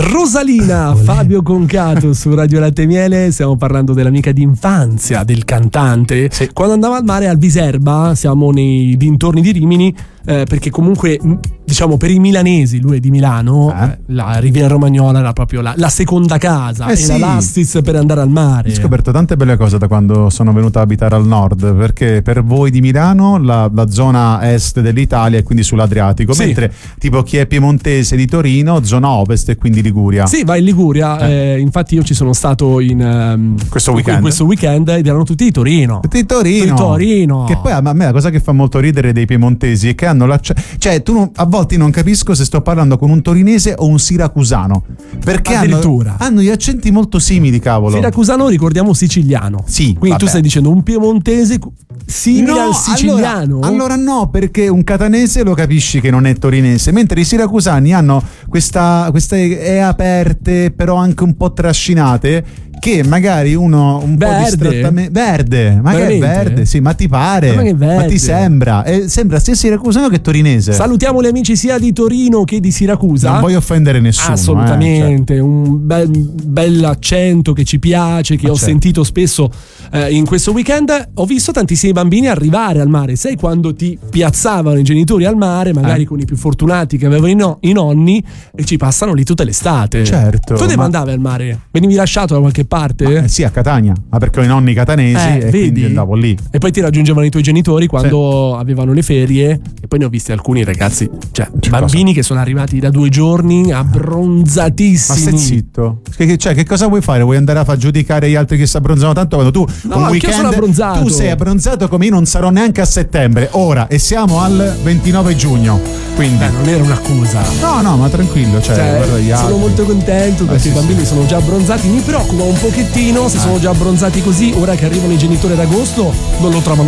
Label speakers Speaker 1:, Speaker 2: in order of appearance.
Speaker 1: Rosalina, Fabio Concato su Radio Latte e Miele. Stiamo parlando dell'amica d'infanzia del cantante.
Speaker 2: Sì.
Speaker 1: Quando andava al mare al Viserba, siamo nei dintorni di Rimini, perché comunque diciamo per i milanesi, lui è di Milano, la Riviera Romagnola era proprio la seconda casa, e
Speaker 2: sì,
Speaker 1: l'Astis per andare al mare.
Speaker 2: Ho scoperto tante belle cose da quando sono venuto a abitare al nord, perché per voi di Milano la zona est dell'Italia è quindi sull'Adriatico,
Speaker 1: Sì.
Speaker 2: mentre tipo chi è piemontese di Torino, zona ovest e quindi Liguria.
Speaker 1: Sì, va in Liguria, infatti io ci sono stato in
Speaker 2: Questo weekend
Speaker 1: ed erano tutti di Torino.
Speaker 2: Di Torino. Che poi a me la cosa che fa molto ridere dei piemontesi è che hanno cioè a volte non capisco se sto parlando con un torinese o un siracusano, perché hanno gli accenti molto simili, cavolo.
Speaker 1: Siracusano, ricordiamo, siciliano.
Speaker 2: Sì,
Speaker 1: quindi tu stai dicendo un piemontese simile al siciliano?
Speaker 2: Allora no, perché un catanese lo capisci che non è torinese, mentre i siracusani hanno queste E aperte però anche un po' trascinate, che magari uno un po' distrattamente verde, ma
Speaker 1: veramente?
Speaker 2: che è verde? Sì, ma ti pare? Ma ti sembra? Sembra sia siracusano che torinese.
Speaker 1: Salutiamo gli amici sia di Torino che di Siracusa.
Speaker 2: Non voglio offendere nessuno.
Speaker 1: Assolutamente, un bel accento che ci piace, che ho sentito spesso in questo weekend. Ho visto tantissimi bambini arrivare al mare. Sai quando ti piazzavano i genitori al mare, magari con i più fortunati che avevano i nonni, e ci passano lì tutta l'estate.
Speaker 2: Certo.
Speaker 1: Tu dove andavi al mare? Venivi lasciato da qualche parte?
Speaker 2: Sì, a Catania, ma perché ho i nonni catanesi e
Speaker 1: vedi?
Speaker 2: quindi andavo lì.
Speaker 1: E poi ti raggiungevano i tuoi genitori quando avevano le ferie, e poi ne ho visti alcuni ragazzi, cioè bambini che sono arrivati da 2 giorni abbronzatissimi.
Speaker 2: Ma stai zitto. Che cosa vuoi fare? Vuoi andare a far giudicare gli altri che si abbronzano tanto quando tu un weekend
Speaker 1: sono abbronzato.
Speaker 2: Tu sei abbronzato come io non sarò neanche a settembre. Ora, e siamo al 29 giugno. Quindi
Speaker 1: non era un'accusa.
Speaker 2: No, ma tranquillo, guarda gli altri.
Speaker 1: Sono molto contento perché i bambini sono già abbronzati. Mi preoccupa un pochettino se sono già abbronzati così, ora che arrivano i genitori ad agosto non lo trovano